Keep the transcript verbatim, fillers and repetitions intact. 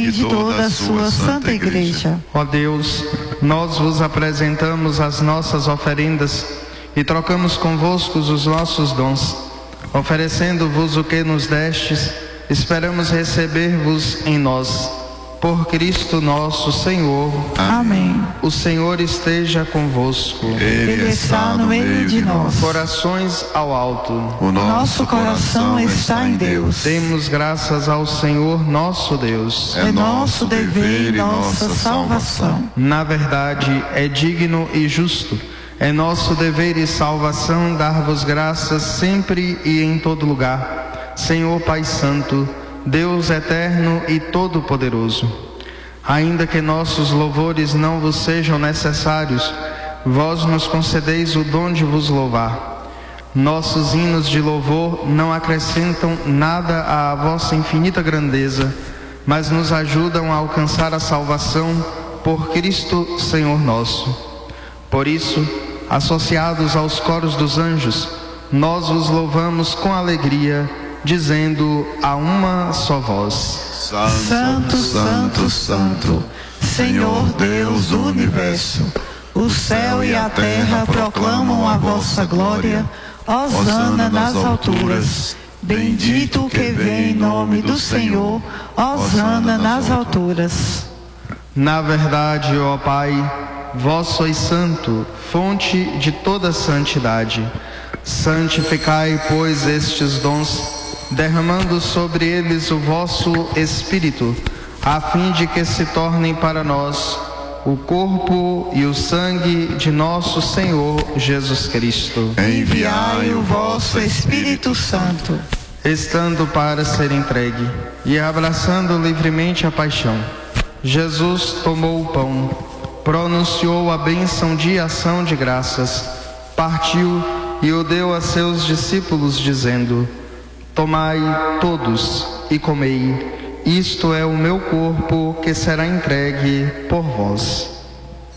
e de toda a sua santa igreja. Ó Deus, nós vos apresentamos as nossas oferendas e trocamos convosco os nossos dons. Oferecendo-vos o que nos destes, esperamos receber-vos em nós. Por Cristo nosso Senhor. Amém. O Senhor esteja convosco. Ele está no meio de nós. Corações ao alto. O nosso coração está em Deus. Demos graças ao Senhor nosso Deus. É nosso dever e nossa salvação. Na verdade, é digno e justo. É nosso dever e salvação dar-vos graças sempre e em todo lugar, Senhor Pai Santo, Deus eterno e todo-poderoso. Ainda que nossos louvores não vos sejam necessários, vós nos concedeis o dom de vos louvar. Nossos hinos de louvor não acrescentam nada à vossa infinita grandeza, mas nos ajudam a alcançar a salvação por Cristo Senhor nosso. Por isso, associados aos coros dos anjos, nós vos louvamos com alegria, dizendo a uma só voz: Santo, Santo, Santo, Senhor Deus do universo, o céu e a terra proclamam a vossa glória. Hosana nas alturas, bendito o que vem em nome do Senhor. Hosana nas alturas. Na verdade, ó Pai, vós sois santo, fonte de toda santidade. Santificai, pois, estes dons, derramando sobre eles o vosso Espírito, a fim de que se tornem para nós o corpo e o sangue de nosso Senhor Jesus Cristo. Enviai o vosso Espírito Santo. Estando para ser entregue e abraçando livremente a paixão, Jesus tomou o pão, pronunciou a bênção de ação de graças, partiu e o deu a seus discípulos, dizendo: Tomai todos e comei, isto é o meu corpo que será entregue por vós.